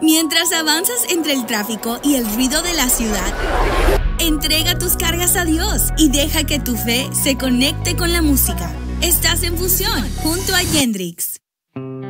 Mientras avanzas entre el tráfico y el ruido de la ciudad, entrega tus cargas a Dios y deja que tu fe se conecte con la música. Estás en Fusión junto a Yendrix.